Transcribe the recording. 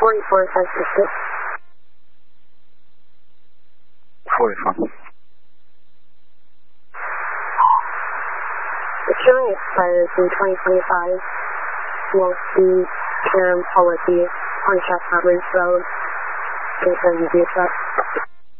44,566. 44. The queuing expires in 2025. Will see Durham Policy on Chestnut Ridge Road. Please send the truck.